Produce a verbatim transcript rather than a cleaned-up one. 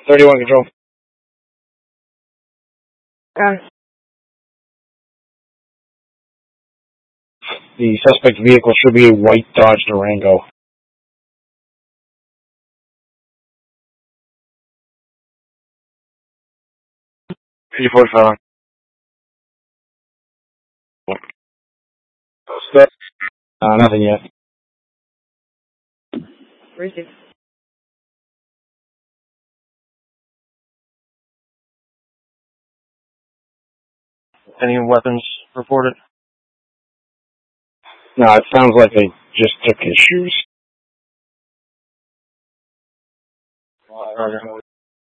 thirty-one control. Uh, The suspect vehicle should be a white Dodge Durango. P forty-five. Uh, nothing yet. receive. Any weapons reported? No, it sounds like they just took his shoes. Roger.